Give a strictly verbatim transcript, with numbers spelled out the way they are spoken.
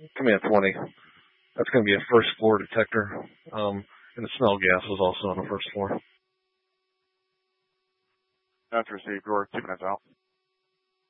Command twenty. That's going to be a first floor detector. Um, and the smell gas was also on the first floor. That's received. We're two minutes out.